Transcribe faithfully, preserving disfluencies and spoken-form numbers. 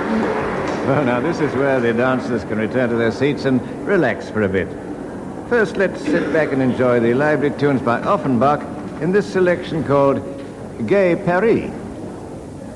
Well, now, this is where the dancers can return to their seats and relax for a bit. First, let's sit back and enjoy the lively tunes by Offenbach in this selection called Gay Paris.